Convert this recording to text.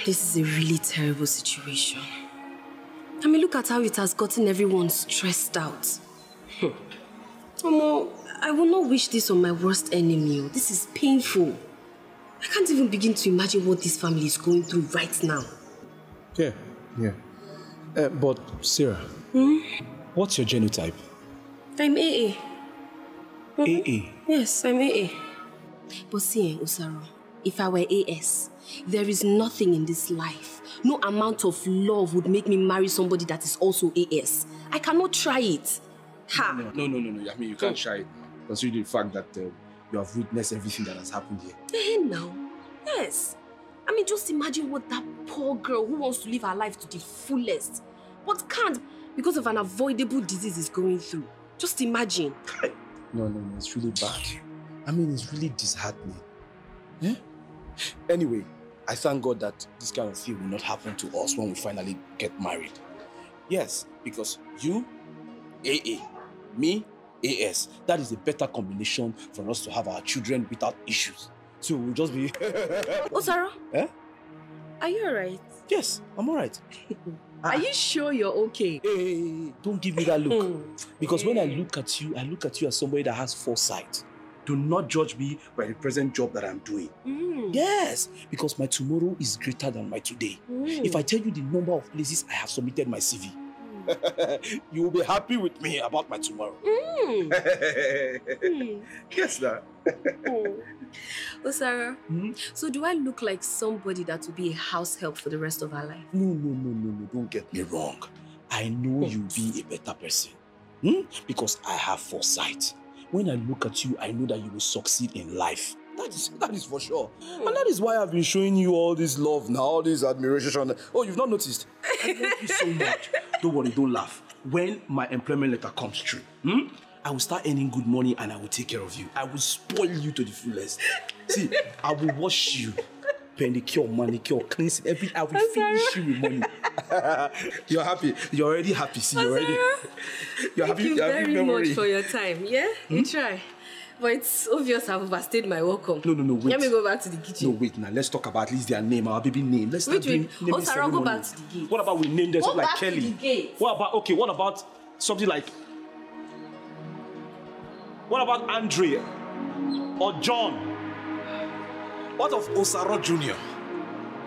This is a really terrible situation. I mean, look at how it has gotten everyone stressed out. Omo, I will not wish this on my worst enemy. This is painful. I can't even begin to imagine what this family is going through right now. Yeah. But Sarah, what's your genotype? I'm AA. AA? Yes, I'm AA. But see, Osaro, if I were AS, there is nothing in this life. No amount of love would make me marry somebody that is also AS. I cannot try it. Ha! No. I mean, you can't try it, considering the fact that you have witnessed everything that has happened here. No. Yes. I mean, just imagine what that poor girl who wants to live her life to the fullest, but can't because of an avoidable disease is going through. Just imagine. No, it's really bad. I mean, it's really disheartening. Yeah? Anyway, I thank God that this kind of thing will not happen to us when we finally get married. Yes, because you, AA, me, AS, that is a better combination for us to have our children without issues. So we'll just be... Osaro? Eh? Are you alright? Yes, I'm alright. Are you sure you're okay? Hey, don't give me that look. Because when I look at you as somebody that has foresight. Do not judge me by the present job that I'm doing. Yes, because my tomorrow is greater than my today. If I tell you the number of places I have submitted my CV, you will be happy with me about my tomorrow. Yes, sir. Osara, so do I look like somebody that will be a house help for the rest of our life? No, don't get me wrong. I know you'll be a better person. Because I have foresight. When I look at you, I know that you will succeed in life. That is for sure. And that is why I've been showing you all this love now, all this admiration. Oh, you've not noticed? I love you so much. Don't worry, don't laugh. When my employment letter comes through, I will start earning good money and I will take care of you. I will spoil you to the fullest. See, I will wash you. Pedicure, manicure, cleansing, everything. I will finish you with money. You're happy. You're already happy. See, you're happy. Thank you very much for your time. Yeah? You try. But it's obvious I've overstayed my welcome. No, wait. Let me go back to the kitchen. No, wait now. Let's talk about at least their name, our baby name. Let's start naming Sarah, go back to the gate. What about we name them something like Kelly? To the gate. What about something like... What about Andrea? Or John? What of Osaro Jr.?